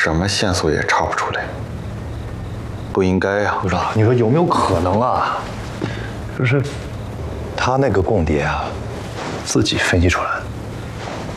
什么线索也查不出来，不应该呀。 部长，你说有没有可能啊？就是他那个共谍啊，自己分析出来的。